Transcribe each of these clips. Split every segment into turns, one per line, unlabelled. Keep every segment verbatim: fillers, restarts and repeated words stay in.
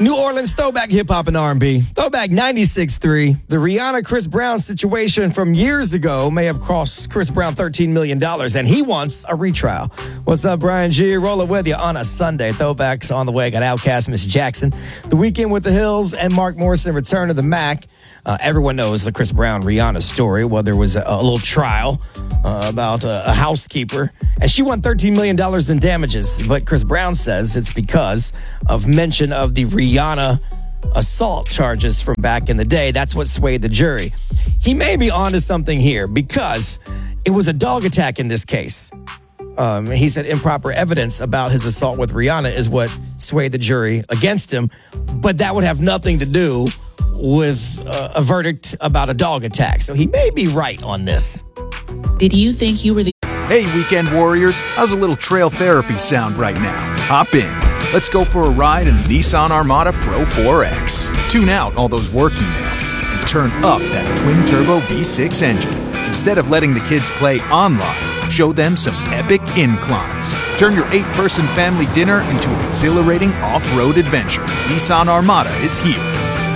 New Orleans throwback hip-hop and R and B. Throwback ninety-six point three. The Rihanna-Chris Brown situation from years ago may have cost Chris Brown thirteen million dollars, and he wants a retrial. What's up, Brian G? Rolling with you on a Sunday. Throwbacks on the way. Got Outkast, Miss Jackson. The Weekend with the Hills, and Mark Morrison, Return of the Mac. Uh, everyone knows the Chris Brown Rihanna story. Well, there was a, a little trial uh, about a, a housekeeper, and she won thirteen million dollars in damages. But Chris Brown says it's because of mention of the Rihanna assault charges from back in the day. That's what swayed the jury. He may be onto something here because it was a dog attack in this case. Um, he said improper evidence about his assault with Rihanna is what swayed the jury against him, but that would have nothing to do with uh, a verdict about a dog attack. So he may be right on this.
Did you think you were the...
Hey, weekend warriors. How's a little trail therapy sound right now? Hop in. Let's go for a ride in the Nissan Armada Pro four X. Tune out all those work emails and turn up that twin-turbo V six engine. Instead of letting the kids play online, show them some epic inclines. Turn your eight-person family dinner into an exhilarating off-road adventure. Nissan Armada is here.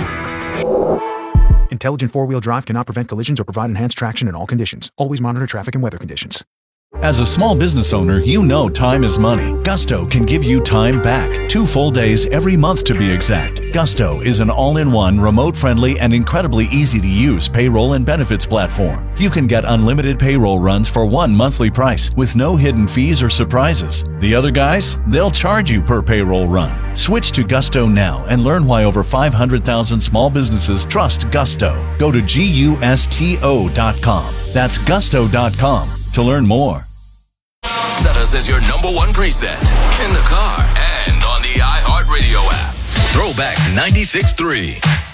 Intelligent four-wheel drive cannot prevent collisions or provide enhanced traction in all conditions. Always monitor traffic and weather conditions.
As a small business owner, you know time is money. Gusto can give you time back. Two full days every month to be exact. Gusto is an all-in-one, remote-friendly, and incredibly easy-to-use payroll and benefits platform. You can get unlimited payroll runs for one monthly price with no hidden fees or surprises. The other guys, they'll charge you per payroll run. Switch to Gusto now and learn why over five hundred thousand small businesses trust Gusto. Go to gusto dot com. That's gusto dot com to learn more.
Set us as your number one preset in the car and on the iHeartRadio app. Throwback ninety-six point three.